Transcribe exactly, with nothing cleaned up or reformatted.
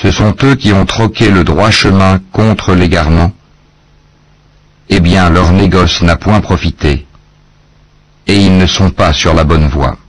Ce sont eux qui ont troqué le droit chemin contre l'égarement. Eh bien leur négoce n'a point profité, et ils ne sont pas sur la bonne voie.